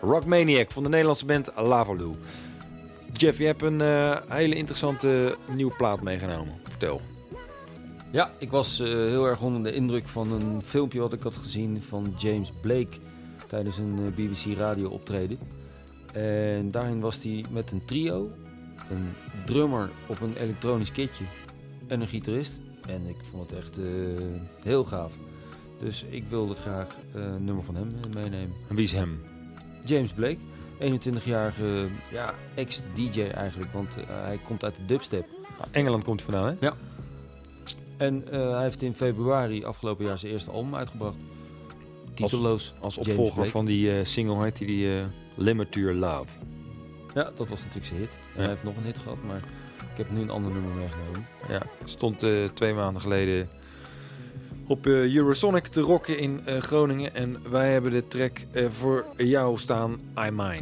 Rockmaniac van de Nederlandse band Lavaloo. Jeff, je hebt een hele interessante nieuwe plaat meegenomen. Vertel. Ja, ik was heel erg onder de indruk van een filmpje wat ik had gezien van James Blake tijdens een BBC radio optreden. En daarin was hij met een trio, een drummer op een elektronisch kitje en een gitarist. En ik vond het echt heel gaaf. Dus ik wilde graag een nummer van hem meenemen. En wie is hem? James Blake, 21-jarige ex-DJ eigenlijk, want hij komt uit de dubstep. Engeland komt hij vandaan, hè? Ja. En hij heeft in februari afgelopen jaar zijn eerste album uitgebracht. Titeloos. Als James opvolger Blake. van die single heet die Limit Your Love. Ja, dat was natuurlijk zijn hit. En Ja. hij heeft nog een hit gehad, maar ik heb nu een ander nummer meegenomen. Ja, stond 2 maanden geleden op Eurosonic te rocken in Groningen. En wij hebben de track voor jou staan, I Mine.